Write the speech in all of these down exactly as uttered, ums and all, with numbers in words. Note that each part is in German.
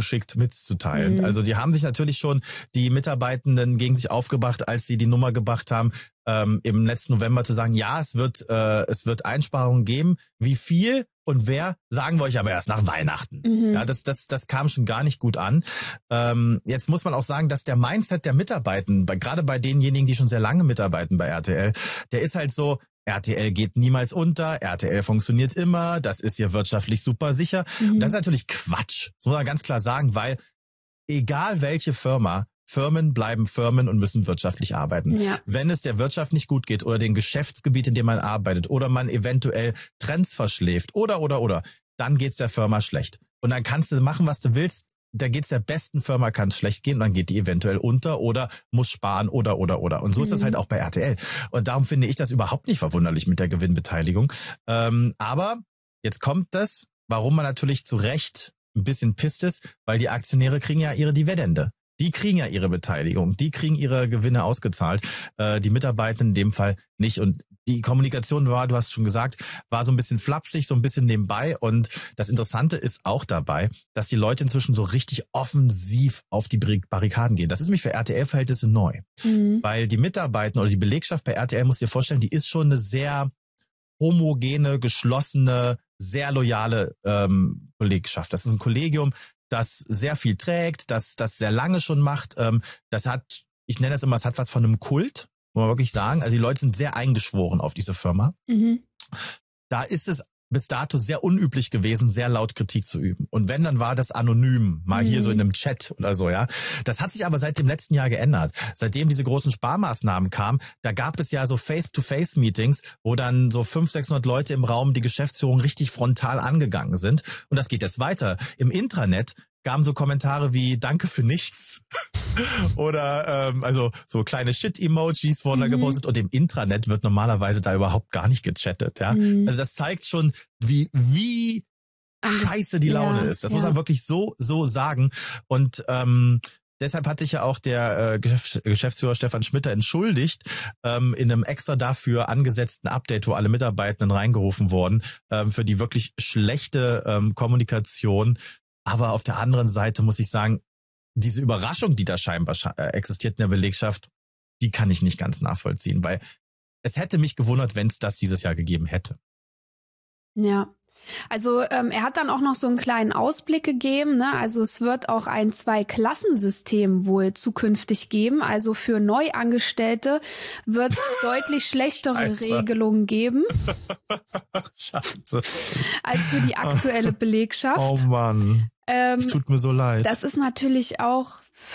ungeschickt mitzuteilen. Mhm. Also die haben sich natürlich schon die Mitarbeitenden gegen sich aufgebracht, als sie die Nummer gebracht haben, ähm, im letzten November zu sagen, ja, es wird äh, es wird Einsparungen geben. Wie viel und wer, sagen wir euch aber erst nach Weihnachten. Mhm. Ja, das das das kam schon gar nicht gut an. Ähm, jetzt muss man auch sagen, dass der Mindset der Mitarbeitenden, bei, gerade bei denjenigen, die schon sehr lange mitarbeiten bei R T L, der ist halt so, R T L geht niemals unter, R T L funktioniert immer, das ist hier wirtschaftlich super sicher. Mhm. Und das ist natürlich Quatsch, das muss man ganz klar sagen, weil egal welche Firma, Firmen bleiben Firmen und müssen wirtschaftlich arbeiten. Ja. Wenn es der Wirtschaft nicht gut geht oder dem Geschäftsgebiet, in dem man arbeitet, oder man eventuell Trends verschläft oder, oder, oder, dann geht's der Firma schlecht. Und dann kannst du machen, was du willst. Da geht's der besten Firma, kann es schlecht gehen, und dann geht die eventuell unter oder muss sparen oder, oder, oder. Und so mhm. ist das halt auch bei R T L. Und darum finde ich das überhaupt nicht verwunderlich mit der Gewinnbeteiligung. Ähm, aber jetzt kommt das, warum man natürlich zu Recht ein bisschen pisst ist, weil die Aktionäre kriegen ja ihre Dividende. Die kriegen ja ihre Beteiligung, die kriegen ihre Gewinne ausgezahlt, äh, die Mitarbeiter in dem Fall nicht. Und die Kommunikation war, du hast schon gesagt, war so ein bisschen flapsig, so ein bisschen nebenbei. Und das Interessante ist auch dabei, dass die Leute inzwischen so richtig offensiv auf die Barrikaden gehen. Das ist nämlich für R T L-Verhältnisse neu. Mhm. Weil die Mitarbeiter oder die Belegschaft bei R T L, muss dir vorstellen, die ist schon eine sehr homogene, geschlossene, sehr loyale ähm, Belegschaft. Das ist ein Kollegium, das sehr viel trägt, das das sehr lange schon macht. Ähm, das hat, ich nenne das immer, es hat was von einem Kult, muss man wirklich sagen. Also die Leute sind sehr eingeschworen auf diese Firma. Mhm. Da ist es bis dato sehr unüblich gewesen, sehr laut Kritik zu üben. Und wenn, dann war das anonym, mal mhm. hier so in einem Chat oder so, ja. Das hat sich aber seit dem letzten Jahr geändert. Seitdem diese großen Sparmaßnahmen kamen, da gab es ja so Face-to-Face-Meetings, wo dann so fünfhundert, sechshundert Leute im Raum die Geschäftsführung richtig frontal angegangen sind. Und das geht jetzt weiter. Im Intranet gaben so Kommentare wie Danke für nichts oder ähm, also so kleine Shit-Emojis wurden mhm. da gepostet, und im Intranet wird normalerweise da überhaupt gar nicht gechattet. Ja, mhm. Also das zeigt schon, wie wie scheiße die Laune ja, ist. Das ja. muss man wirklich so so sagen. Und ähm, deshalb hat sich ja auch der äh, Geschäftsführer Stefan Schmitter entschuldigt ähm, in einem extra dafür angesetzten Update, wo alle Mitarbeitenden reingerufen wurden, ähm, für die wirklich schlechte ähm, Kommunikation. Aber auf der anderen Seite muss ich sagen, diese Überraschung, die da scheinbar existiert in der Belegschaft, die kann ich nicht ganz nachvollziehen, weil es hätte mich gewundert, wenn es das dieses Jahr gegeben hätte. Ja, also ähm, er hat dann auch noch so einen kleinen Ausblick gegeben, ne? Also es wird auch ein Zwei-Klassensystem wohl zukünftig geben. Also für Neuangestellte wird es deutlich schlechtere Scheiße. Regelungen geben Scheiße. als für die aktuelle Belegschaft. Oh Mann, ähm, es tut mir so leid. Das ist natürlich auch,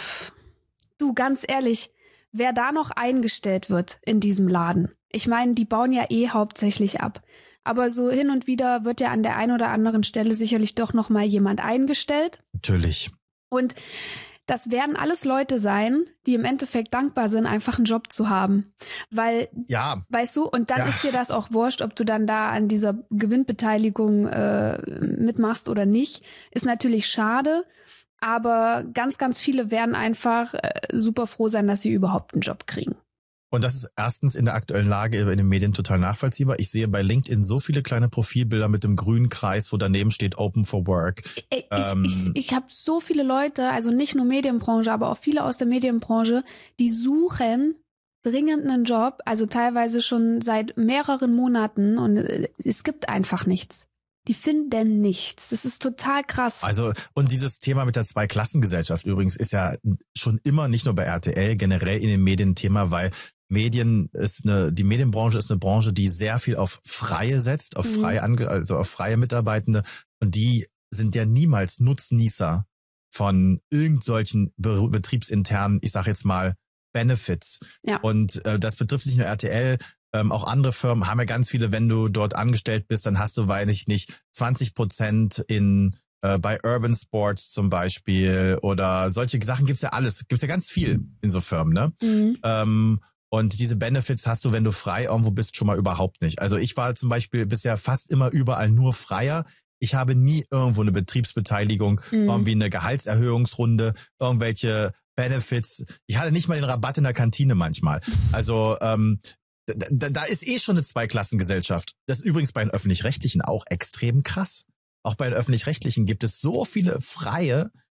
du, ganz ehrlich, wer da noch eingestellt wird in diesem Laden. Ich meine, die bauen ja eh hauptsächlich ab. Aber so hin und wieder wird ja an der einen oder anderen Stelle sicherlich doch noch mal jemand eingestellt. Natürlich. Und das werden alles Leute sein, die im Endeffekt dankbar sind, einfach einen Job zu haben. Weil, ja. weißt du, und dann ja. ist dir das auch wurscht, ob du dann da an dieser Gewinnbeteiligung äh, mitmachst oder nicht. Ist natürlich schade, aber ganz, ganz viele werden einfach äh, super froh sein, dass sie überhaupt einen Job kriegen. Und das ist erstens in der aktuellen Lage in den Medien total nachvollziehbar. Ich sehe bei LinkedIn so viele kleine Profilbilder mit dem grünen Kreis, wo daneben steht Open for Work. Ich, ähm, ich, ich, ich habe so viele Leute, also nicht nur Medienbranche, aber auch viele aus der Medienbranche, die suchen dringend einen Job, also teilweise schon seit mehreren Monaten, und es gibt einfach nichts. Die finden nichts. Das ist total krass. Also, und dieses Thema mit der Zweiklassengesellschaft übrigens ist ja schon immer, nicht nur bei R T L, generell in den Medien ein Thema, weil Medien ist eine, die Medienbranche ist eine Branche, die sehr viel auf Freie setzt, auf freie, Ange- also auf freie Mitarbeitende, und die sind ja niemals Nutznießer von irgend solchen be- betriebsinternen, ich sag jetzt mal, Benefits. Ja. Und äh, das betrifft nicht nur R T L, ähm, auch andere Firmen haben ja ganz viele, wenn du dort angestellt bist, dann hast du, weiß ich nicht, zwanzig Prozent in äh, bei Urban Sports zum Beispiel, oder solche Sachen gibt's ja alles, gibt's ja ganz viel in so Firmen, ne? Mhm. Ähm, und diese Benefits hast du, wenn du frei irgendwo bist, schon mal überhaupt nicht. Also ich war zum Beispiel bisher fast immer überall nur Freier. Ich habe nie irgendwo eine Betriebsbeteiligung, mhm. irgendwie eine Gehaltserhöhungsrunde, irgendwelche Benefits. Ich hatte nicht mal den Rabatt in der Kantine manchmal. Also ähm, da, da ist eh schon eine Zweiklassengesellschaft. Das ist übrigens bei den Öffentlich-Rechtlichen auch extrem krass. Auch bei den Öffentlich-Rechtlichen gibt es so viele Freie,